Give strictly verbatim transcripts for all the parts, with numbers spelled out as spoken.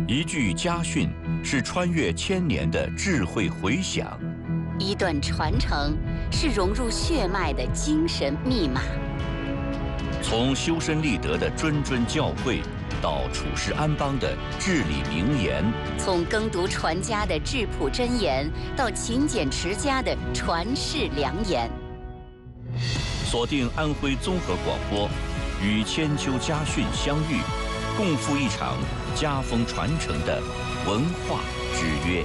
一句家训是穿越千年的智慧回响， 一段传承是融入血脉的精神密码。 从修身立德的谆谆教诲，到处世安邦的至理名言； 从耕读传家的质朴箴言，到勤俭持家的传世良言。 锁定安徽综合广播，与千秋家训相遇，共赴一场家风传承的文化之约。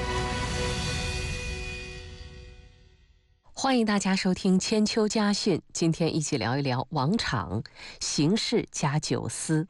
欢迎大家收听千秋家训，今天一起聊一聊王昶行事加酒思。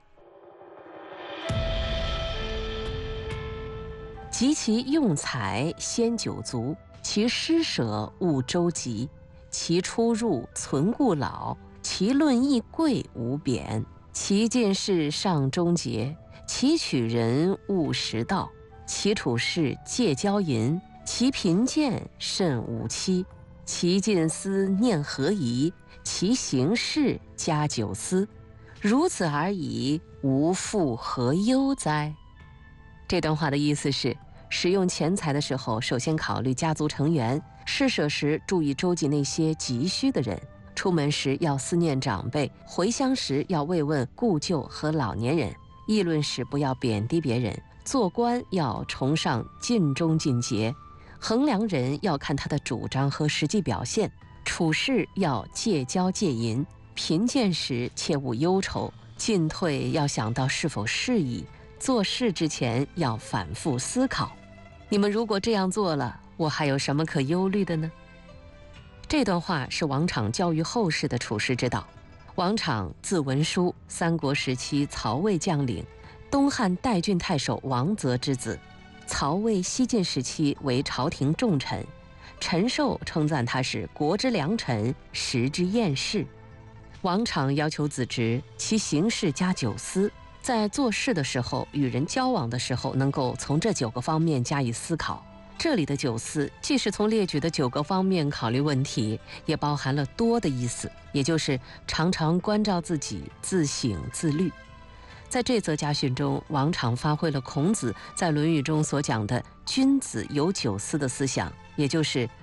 及其用财先酒足，其施舍勿周急，其出入存故老，其论议贵无贬，其进士上忠节，其取人务实道，其处事戒骄淫，其贫贱慎无欺，其进思念何宜，其行事加酒思，如此而已，无复何忧哉？这段话的意思是，使用钱财的时候，首先考虑家族成员；施舍时注意周济那些急需的人；出门时要思念长辈；回乡时要慰问故旧和老年人；议论时不要贬低别人；做官要崇尚尽忠尽节；衡量人要看他的主张和实际表现；处事要戒骄戒淫；贫贱时切勿忧愁；进退要想到是否适宜；做事之前要反复思考。你们如果这样做了，我还有什么可忧虑的呢？这段话是王昶教育后世的处世之道。王昶字文书，三国时期曹魏将领，东汉代郡太守王泽之子。曹魏西晋时期为朝廷重臣，陈寿称赞他是国之良臣，时之验士。王昶要求子侄其行事加酒思，在做事的时候，与人交往的时候，能够从这九个方面加以思考。这里的酒思既是从列举的九个方面考虑问题，也包含了多的意思，也就是常常关照自己，自省自律。在这则家训中，王昶发挥了孔子在《论语》中所讲的君子有酒思的思想，也就是